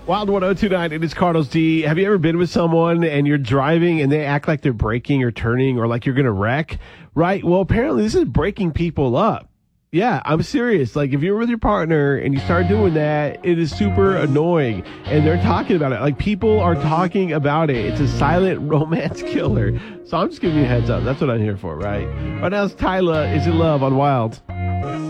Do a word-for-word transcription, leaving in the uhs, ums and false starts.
Wild one oh two point nine, it is Carlos D. Have you ever been with someone and you're driving and they act like they're braking or turning or like you're going to wreck? Right? Well, apparently this is breaking people up. Yeah, I'm serious. Like, if you're with your partner and you start doing that, it is super annoying. And they're talking about it. Like, people are talking about it. It's a silent romance killer. So I'm just giving you a heads up. That's what I'm here for, right? Right now it's Tyla, Is It Love on Wild.